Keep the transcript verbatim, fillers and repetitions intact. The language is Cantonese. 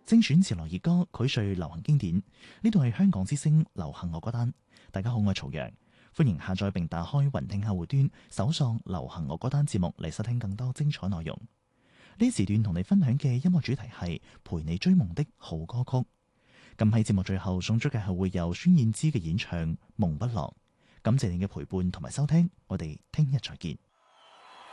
精選潮流熱歌，膾萃流行經典。呢度係香港之聲流行樂歌單。大家好，我係曹陽，歡迎下載並打開雲聽客戶端，搜索流行樂歌單節目嚟收聽更多精彩內容。呢時段同你分享嘅音樂主題係陪你追夢的好歌曲。咁喺節目最後送出嘅係會有孫燕姿嘅演唱《夢不落》。感謝你嘅陪伴同埋收聽，我哋聽日再見。